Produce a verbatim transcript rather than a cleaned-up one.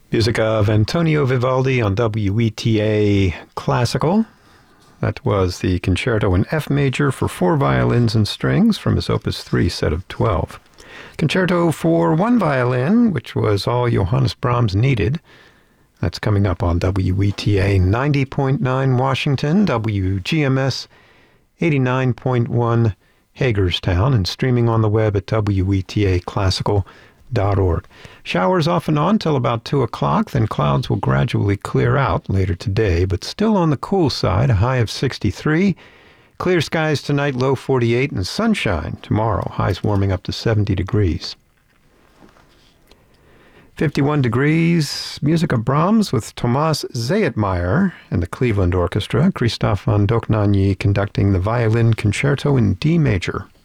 Music of Antonio Vivaldi on W E T A Classical. That was the Concerto in F major for four violins and strings from his Opus three set of twelve. Concerto for one violin, which was all Johannes Brahms needed. That's coming up on W E T A ninety point nine Washington, W G M S eighty-nine point one Hagerstown, and streaming on the web at W E T A classical dot org. Showers off and on till about two o'clock, then clouds will gradually clear out later today, but still on the cool side, a high of sixty-three. Clear skies tonight, low forty-eight, and sunshine tomorrow, highs warming up to seventy degrees. fifty-one degrees, music of Brahms with Thomas Zayetmeyer and the Cleveland Orchestra. Christoph von Dohnanyi conducting the Violin Concerto in D major.